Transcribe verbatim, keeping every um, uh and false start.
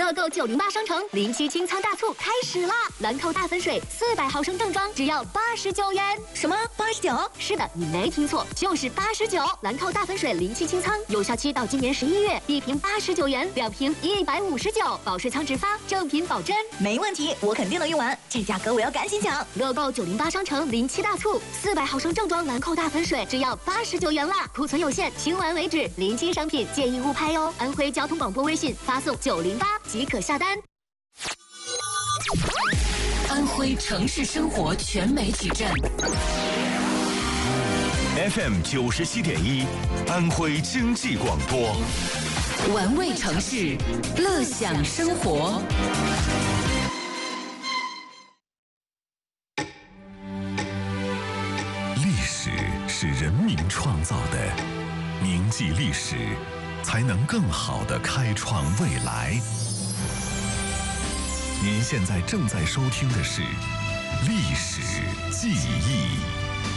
乐购九零八商城零七清仓大促开始啦！兰蔻大粉水四百毫升正装只要八十九元。 什么？八十九？ 是的，你没听错，就是八十九。兰蔻大粉水零七清仓有效期到今年十一月，一瓶八十九元，两瓶一百五十九，保税仓直发，正品保真。 没问题，我肯定能用完，这价格我要赶紧抢。 乐购九零八商城零七大促，四百毫升正装兰蔻大粉水只要八十九元啦，库存有限，清完为止，临期商品建议勿拍哦。安徽交通广播微信发送九零八即可下单。 安徽城市生活全媒体站 F M 九十七点一，安徽经济广播， 玩味城市，乐享生活。 历史是人民创造的，铭记历史，才能更好地开创未来。您现在正在收听的是《历史记忆》。